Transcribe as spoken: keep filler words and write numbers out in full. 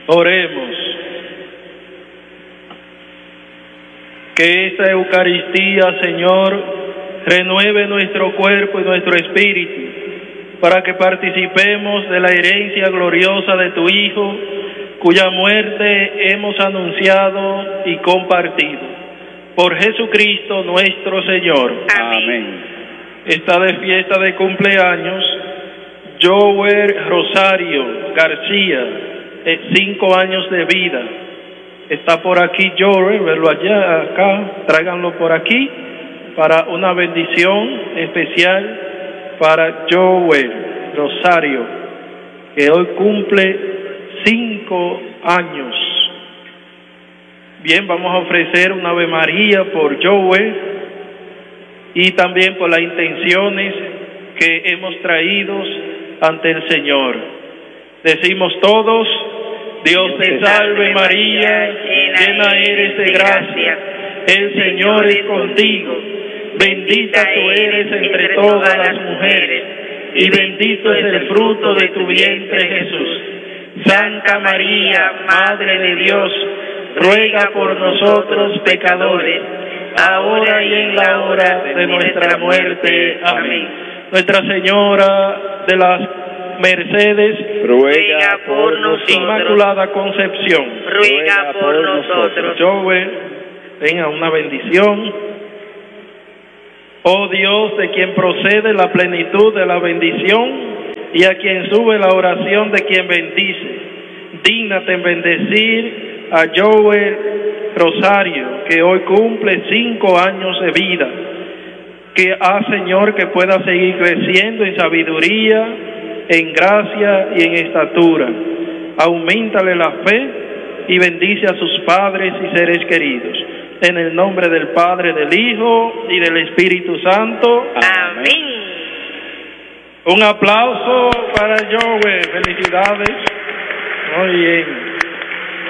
Oremos. Que esta Eucaristía, Señor, renueve nuestro cuerpo y nuestro espíritu, para que participemos de la herencia gloriosa de tu Hijo, cuya muerte hemos anunciado y compartido. Por Jesucristo nuestro Señor. Amén. Está de fiesta de cumpleaños Joel Rosario García, cinco años de vida. Está por aquí Joel, verlo allá, acá, tráiganlo por aquí para una bendición especial para Joel Rosario, que hoy cumple cinco años. Bien, vamos a ofrecer una Ave María por Joel y también por las intenciones que hemos traído ante el Señor. Decimos todos: Dios te salve María, llena eres de gracia, el Señor es contigo, bendita tú eres entre todas las mujeres, y bendito es el fruto de tu vientre Jesús. Santa María, Madre de Dios, ruega por nosotros pecadores, ahora y en la hora de nuestra muerte. Amén. Nuestra Señora de las Mercedes, ruega por nosotros. Inmaculada Concepción, ruega por nosotros. Joel, venga una bendición. Oh Dios, de quien procede la plenitud de la bendición y a quien sube la oración de quien bendice, dígnate en bendecir a Joel Rosario, que hoy cumple cinco años de vida. Que haz, Señor, que pueda seguir creciendo en sabiduría, en gracia y en estatura. Auméntale la fe y bendice a sus padres y seres queridos. En el nombre del Padre, del Hijo y del Espíritu Santo. Amén. Un aplauso para Joel. Felicidades. Muy bien.